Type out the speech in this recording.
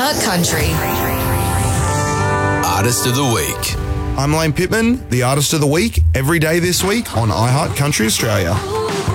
iHeart Country. Artist of the Week. I'm Lane Pittman, the Artist of the Week, every day this week on iHeart Country Australia.